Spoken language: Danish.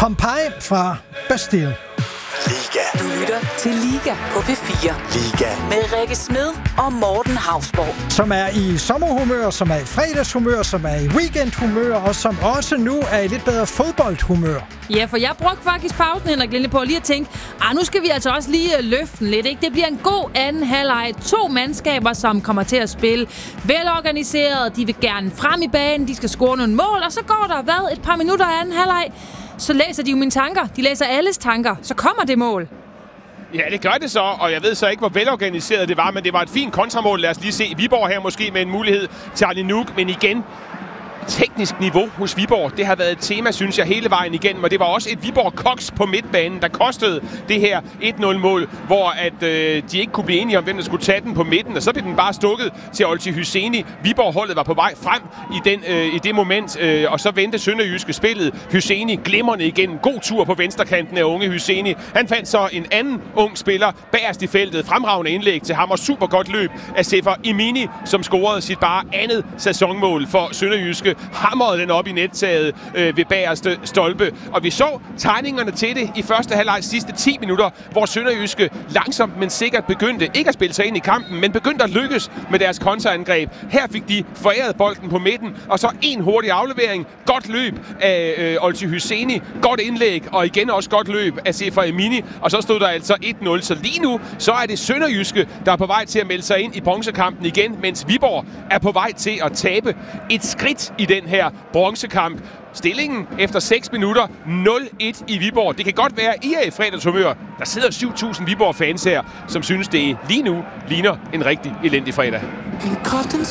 Pompeii fra Bastille. Liga. Du lytter til Liga på P4. Liga. Med Rikke Smed og Morten Hausborg. Som er i sommerhumør, som er i fredagshumør, som er i weekendhumør, og som også nu er i lidt bedre fodboldhumør. Ja, for jeg brugte faktisk pausen, Henrik Linde, på at lige at tænke, nu skal vi altså også lige løfte den lidt, ikke? Det bliver en god anden halvleg. 2 mandskaber, som kommer til at spille velorganiseret. De vil gerne frem i banen, de skal score nogle mål, og så går der, et par minutter af anden halvleg. Så læser de jo mine tanker. De læser alles tanker. Så kommer det mål. Ja, det gør det så, og jeg ved så ikke, hvor velorganiseret det var, men det var et fint kontramål. Lad os lige se Viborg her måske med en mulighed til Ali Nuk, men igen, teknisk niveau hos Viborg, det har været et tema, synes jeg, hele vejen igennem, og det var også et Viborg-koks på midtbanen, der kostede det her 1-0-mål, hvor at, de ikke kunne blive enige om, hvem der skulle tage den på midten, og så blev den bare stukket til Olti Hyseni. Viborg-holdet var på vej frem i det moment, og så vendte Sønderjyske spillet. Hyseni glimrende igen. God tur på venstrekanten af unge Hyseni. Han fandt så en anden ung spiller bagerst i feltet. Fremragende indlæg til ham, og super godt løb af Sefer Imini, som scorede sit bare andet sæsonmål for Sønderjyske. Hamrede den op i nettaget ved bagerste stolpe. Og vi så tegningerne til det i første halvleg sidste 10 minutter, hvor Sønderjyske langsomt, men sikkert begyndte ikke at spille sig ind i kampen, men begyndte at lykkes med deres kontraangreb. Her fik de foræret bolden på midten, og så en hurtig aflevering. Godt løb af Olti Hyseni. Godt indlæg, og igen også godt løb af Sefer Imini. Og så stod der altså 1-0. Så lige nu, så er det Sønderjyske, der er på vej til at melde sig ind i bronzekampen igen, mens Viborg er på vej til at tabe et skridt i den her bronzekamp. Stillingen efter 6 minutter 0-1 i Viborg. Det kan godt være, at I er i fredagshumør. Der sidder 7.000 Viborg-fans her, som synes, det lige nu ligner en rigtig elendig fredag. Min kroppen